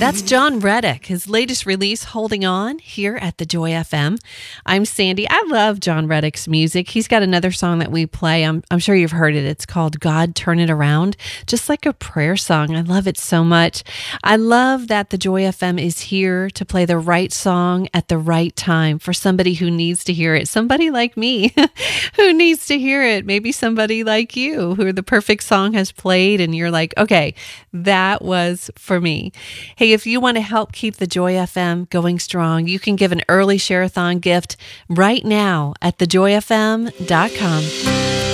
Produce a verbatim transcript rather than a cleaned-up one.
That's John Reddick, his latest release, Holding On, here at the Joy F M. I'm Sandy. I love John Reddick's music. He's got another song that we play. I'm, I'm sure you've heard it. It's called God Turn It Around, just like a prayer song. I love it so much. I love that the Joy F M is here to play the right song at the right time for somebody who needs to hear it. Somebody like me who needs to hear it. Maybe somebody like you who the perfect song has played and you're like, okay, that was for me. Hey, if you want to help keep the Joy F M going strong, you can give an early share-a-thon gift right now at the joy f m dot com.